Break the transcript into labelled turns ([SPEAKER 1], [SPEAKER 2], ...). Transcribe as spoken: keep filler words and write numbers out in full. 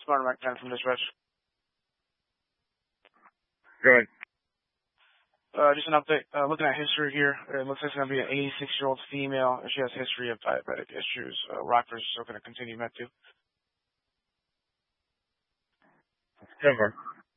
[SPEAKER 1] Smart Mark ten from Dispatch.
[SPEAKER 2] Go ahead.
[SPEAKER 1] Uh, just an update. Uh, looking at history here, it looks like it's going to be an eighty-six-year-old female. She has a history of diabetic issues. Uh, Rockford's still going to continue med too.
[SPEAKER 2] ten more.